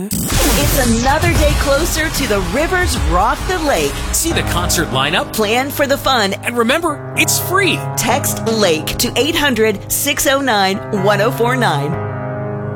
It's another day closer to the Rivers Rock the Lake. See the concert lineup, Plan for the fun, and remember, it's free. Text LAKE to 800-609-1049.